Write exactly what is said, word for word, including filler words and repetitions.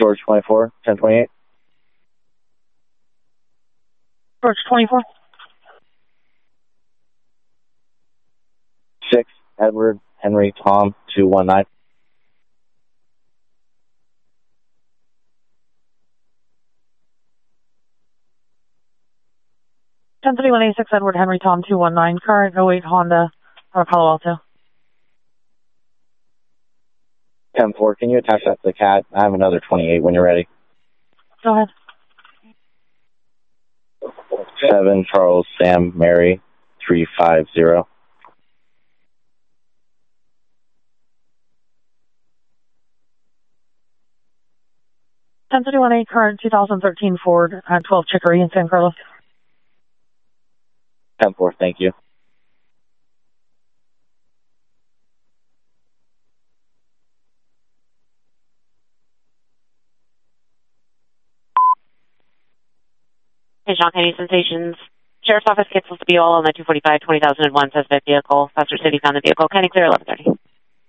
George twenty-four, ten twenty-eight. George twenty-four. six, Edward Henry Tom, two one nine. ten thirty-one A six, Edward Henry Tom, two one nine. Current oh eight Honda, uh, Palo Alto. ten four, can you attach that to the C A D? I have another twenty-eight when you're ready. Go ahead. seven, Charles Sam Mary, three five zero. ten thirty-one A, current two thousand thirteen Ford, uh, twelve Chicory in San Carlos. ten four, thank you. Hey, Sean Penny Sensations. Sheriff's Office cancels to be all on the two forty-five, two thousand one suspect vehicle. Foster City found the vehicle. Can you clear eleven thirty?